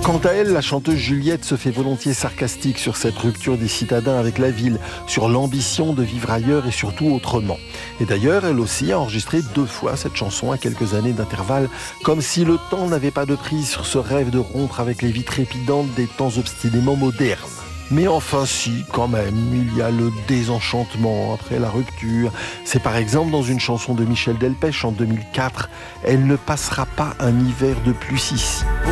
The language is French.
Quant à elle, la chanteuse Juliette se fait volontiers sarcastique sur cette rupture des citadins avec la ville, sur l'ambition de vivre ailleurs et surtout autrement. Et d'ailleurs, elle aussi a enregistré 2 fois cette chanson à quelques années d'intervalle, comme si le temps n'avait pas de prise sur ce rêve de rompre avec les vies trépidantes des temps obstinément modernes. Mais enfin si, quand même, il y a le désenchantement après la rupture. C'est par exemple dans une chanson de Michel Delpech en 2004, « Elle ne passera pas un hiver de plus ici ».